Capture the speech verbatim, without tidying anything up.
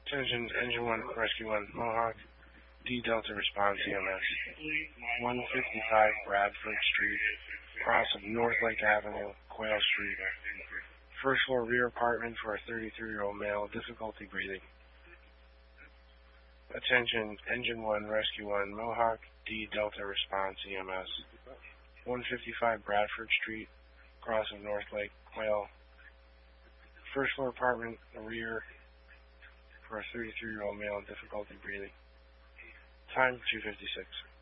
Attention, Engine one, Rescue one, Mohawk, D Delta Response E M S, one fifty-five Bradford Street, cross of North Lake Avenue, Quail Street. First floor rear apartment for a thirty-three-year-old male, difficulty breathing. Attention, Engine one, Rescue one, Mohawk, D Delta Response E M S, one fifty-five Bradford Street, cross of North Lake, Quail. First floor apartment, the rear, for a thirty-three-year-old male, difficulty breathing. Time two fifty-six.